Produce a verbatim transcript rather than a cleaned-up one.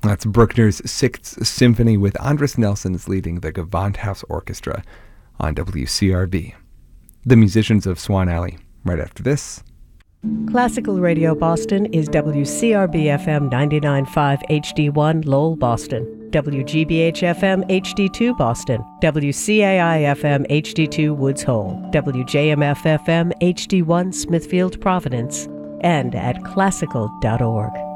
That's Bruckner's Sixth Symphony with Andris Nelsons leading the Gewandhaus Orchestra on W C R B. The musicians of Swan Alley, right after this. Classical Radio Boston is W C R B F M ninety-nine point five H D one Lowell, Boston, W G B H F M H D two Boston, W C A I F M H D two Woods Hole, W J M F F M H D one Smithfield, Providence, and at classical dot org.